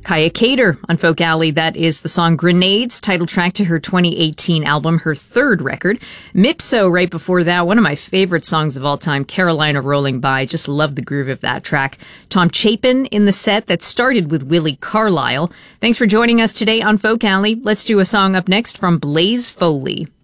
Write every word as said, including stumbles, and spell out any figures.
Kaya Cater on Folk Alley. That is the song Grenades, title track to her twenty eighteen album, her third record. Mipso right before that, one of my favorite songs of all time, Carolina Rolling By. Just love the groove of that track. Tom Chapin in the set that started with Willie Carlisle. Thanks for joining us today on Folk Alley. Let's do a song up next from Blaze Foley.